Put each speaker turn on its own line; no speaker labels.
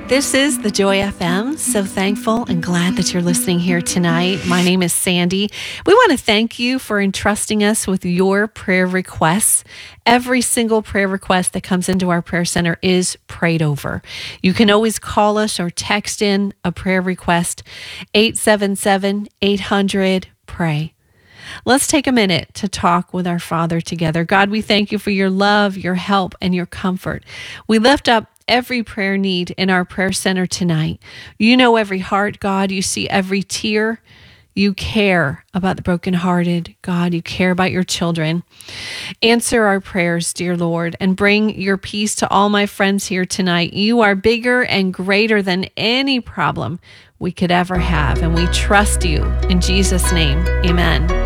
This is the Joy FM. So thankful and glad that you're listening here tonight. My name is Sandy. We want to thank you for entrusting us with your prayer requests. Every single prayer request that comes into our prayer center is prayed over. You can always call us or text in a prayer request, 877-800-PRAY. Let's take a minute to talk with our Father together. God, we thank you for your love, your help, and your comfort. We lift up every prayer need in our prayer center tonight. You know every heart, God. You see every tear. You care about the brokenhearted, God. You care about your children. Answer our prayers, dear Lord, and bring your peace to all my friends here tonight. You are bigger and greater than any problem we could ever have, and we trust you. In Jesus' name, amen.